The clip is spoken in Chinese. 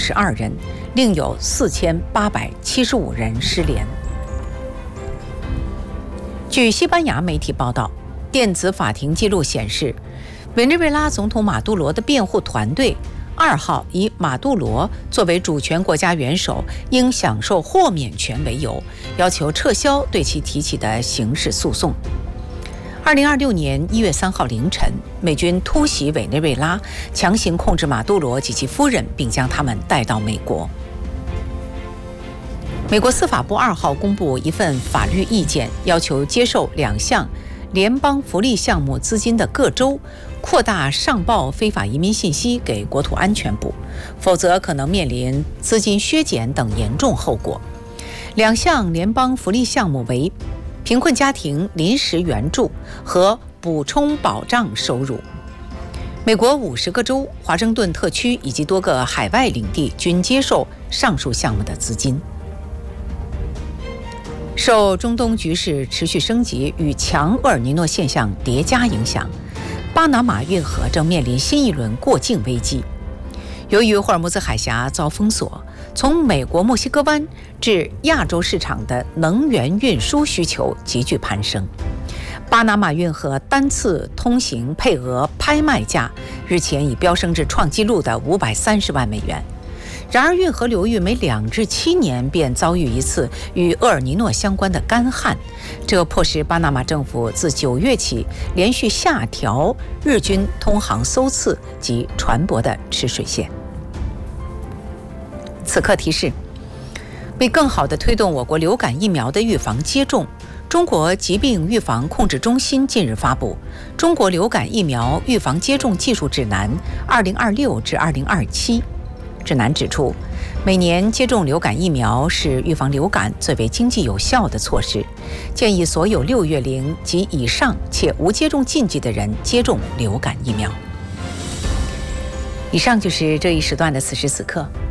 52人，另有4875人失联。据西班牙媒体报道，电子法庭记录显示，委内瑞拉总统马杜罗的辩护团队2号以马杜罗作为主权国家元首应享受豁免权为由，要求撤销对其提起的刑事诉讼。2026年1月3号凌晨，美军突袭委内瑞拉，强行控制马杜罗及其夫人，并将他们带到美国。美国司法部2号公布一份法律意见，要求接受2项联邦福利项目资金的各州扩大上报非法移民信息给国土安全部，否则可能面临资金削减等严重后果。2项联邦福利项目为贫困家庭临时援助和补充保障收入。美国50个州、华盛顿特区以及多个海外领地均接受上述项目的资金。受中东局势持续升级与强厄尔尼诺现象叠加影响，巴拿马运河正面临新一轮过境危机。由于霍尔木兹海峡遭封锁，从美国墨西哥湾至亚洲市场的能源运输需求急剧攀升。巴拿马运河单次通行配额拍卖价日前已飙升至创纪录的530万美元。然而，运河流域每2至7年便遭遇一次与厄尔尼诺相关的干旱，这迫使巴拿马政府自9月起连续下调日均通航艘次及船舶的吃水线。此刻提示：为更好地推动我国流感疫苗的预防接种，中国疾病预防控制中心近日发布《中国流感疫苗预防接种技术指南 （2026 至2027）》。指南指出，每年接种流感疫苗是预防流感最为经济有效的措施，建议所有6月龄及以上且无接种禁忌的人接种流感疫苗。以上就是这一时段的此时此刻，